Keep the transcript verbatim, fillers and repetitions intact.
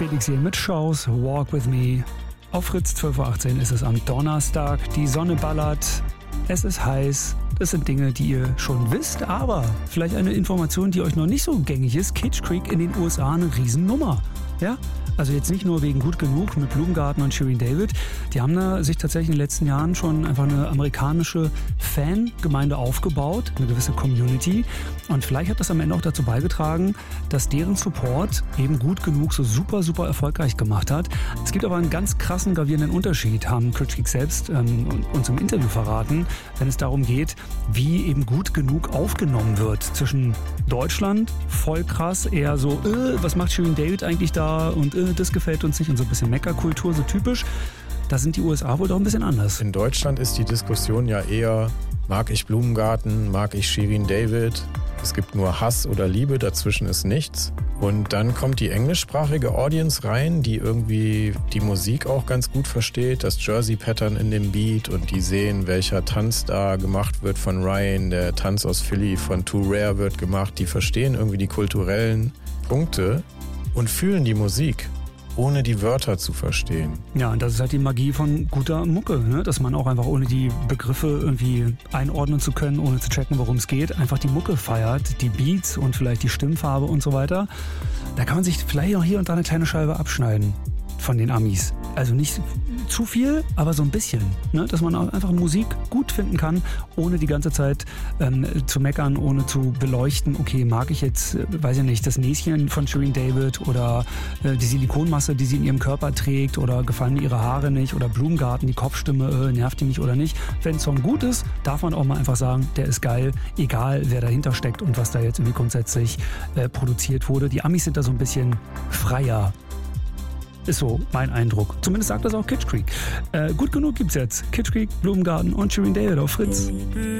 Felix hier mit Shows Walk With Me. Auf Fritz zwölf Uhr achtzehn ist es am Donnerstag. Die Sonne ballert. Es ist heiß. Das sind Dinge, die ihr schon wisst, aber vielleicht eine Information, die euch noch nicht so gängig ist. Kitsch Creek in den U S A eine Riesennummer. Ja? Also jetzt nicht nur wegen Gut Genug mit Blumengarten und Shirin David. Die haben da sich tatsächlich in den letzten Jahren schon einfach eine amerikanische Fangemeinde aufgebaut, eine gewisse Community. Und vielleicht hat das am Ende auch dazu beigetragen, dass deren Support eben Gut Genug so super, super erfolgreich gemacht hat. Es gibt aber einen ganz krassen, gravierenden Unterschied, haben Kitsch Creek selbst ähm, uns im Interview verraten, wenn es darum geht, wie eben Gut Genug aufgenommen wird. Zwischen Deutschland, voll krass, eher so, äh, was macht Shirin David eigentlich da und äh, das gefällt uns nicht und so ein bisschen Meckerkultur, so typisch. Da sind die U S A wohl doch ein bisschen anders. In Deutschland ist die Diskussion ja eher, mag ich Blumengarten, mag ich Shirin David? Es gibt nur Hass oder Liebe, dazwischen ist nichts. Und dann kommt die englischsprachige Audience rein, die irgendwie die Musik auch ganz gut versteht, das Jersey-Pattern in dem Beat und die sehen, welcher Tanz da gemacht wird von Ryan, der Tanz aus Philly von Too Rare wird gemacht. Die verstehen irgendwie die kulturellen Punkte und fühlen die Musik, ohne die Wörter zu verstehen. Ja, und das ist halt die Magie von guter Mucke, ne? Dass man auch einfach ohne die Begriffe irgendwie einordnen zu können, ohne zu checken, worum es geht, einfach die Mucke feiert, die Beats und vielleicht die Stimmfarbe und so weiter. Da kann man sich vielleicht auch hier und da eine kleine Scheibe abschneiden von den Amis. Also nicht zu viel, aber so ein bisschen. Ne? Dass man auch einfach Musik gut finden kann, ohne die ganze Zeit ähm, zu meckern, ohne zu beleuchten, okay, mag ich jetzt, äh, weiß ich nicht, das Näschen von Shirin David oder äh, die Silikonmasse, die sie in ihrem Körper trägt oder gefallen mir ihre Haare nicht oder Blumengarten, die Kopfstimme, äh, nervt die mich oder nicht. Wenn ein Song gut ist, darf man auch mal einfach sagen, der ist geil, egal wer dahinter steckt und was da jetzt irgendwie grundsätzlich äh, produziert wurde. Die Amis sind da so ein bisschen freier. Ist so mein Eindruck. Zumindest sagt das auch Kitsch Creek. Äh, gut genug gibt's jetzt. Kitsch Creek, Blumengarten und Shirin David auf Fritz.